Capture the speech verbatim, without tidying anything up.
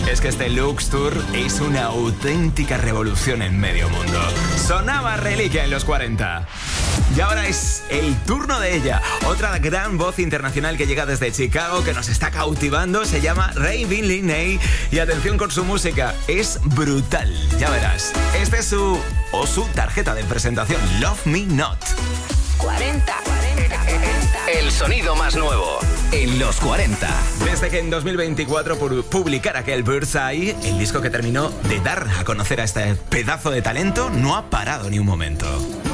Es que este Lux Tour es una auténtica revolución en medio mundo. Sonaba Reliquia en los cuarenta. Y ahora es el turno de ella. Otra gran voz internacional que llega desde Chicago, que nos está cautivando. Se llama Raven Linney. Y atención con su música, es brutal. Ya verás. Este es su o su tarjeta de presentación, Love Me Not. cuarenta, cuarenta, cuarenta. El sonido más nuevo en los cuarenta. Desde que en dos mil veinticuatro publicara aquel Birdseye, el disco que terminó de dar a conocer a este pedazo de talento, no ha parado ni un momento.